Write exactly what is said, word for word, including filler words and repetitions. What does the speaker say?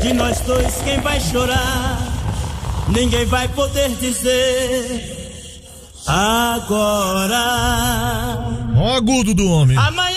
De nós dois quem vai chorar, ninguém vai poder dizer agora. Ó, agudo do homem. Amanhã